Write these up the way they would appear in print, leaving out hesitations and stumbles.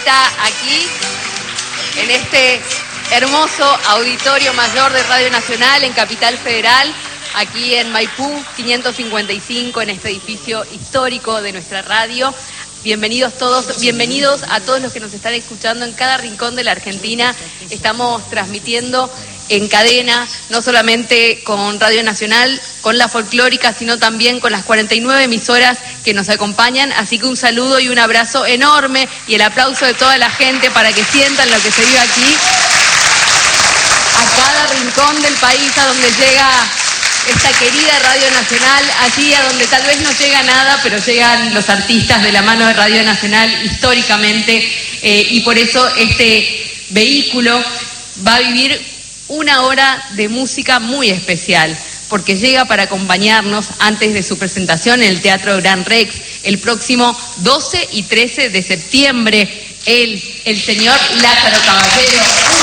está aquí en este hermoso auditorio mayor de Radio Nacional en Capital Federal, aquí en Maipú 555, en este edificio histórico de nuestra radio. Bienvenidos todos, bienvenidos a todos los que nos están escuchando en cada rincón de la Argentina. Estamos transmitiendo en cadena, no solamente con Radio Nacional, con la folclórica, sino también con las 49 emisoras que nos acompañan. Así que un saludo y un abrazo enorme y el aplauso de toda la gente para que sientan lo que se vive aquí, a cada rincón del país a donde llega esta querida Radio Nacional, allí a donde tal vez no llega nada, pero llegan los artistas de la mano de Radio Nacional históricamente, y por eso este vehículo va a vivir una hora de música muy especial, porque llega para acompañarnos antes de su presentación en el Teatro Gran Rex el próximo 12 y 13 de septiembre, el señor Lázaro Caballero,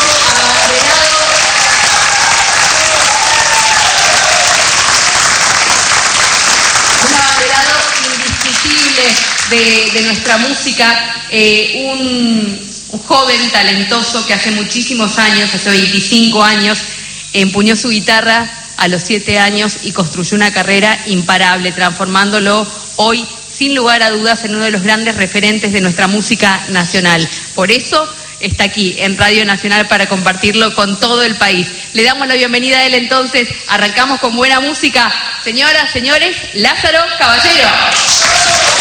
un abanderado indiscutible de nuestra música, un joven talentoso que hace muchísimos años, hace 25 años, empuñó su guitarra a los 7 años y construyó una carrera imparable, transformándolo hoy, sin lugar a dudas, en uno de los grandes referentes de nuestra música nacional. Por eso está aquí en Radio Nacional para compartirlo con todo el país. Le damos la bienvenida a él entonces, arrancamos con buena música. Señoras, señores, Lázaro Caballero.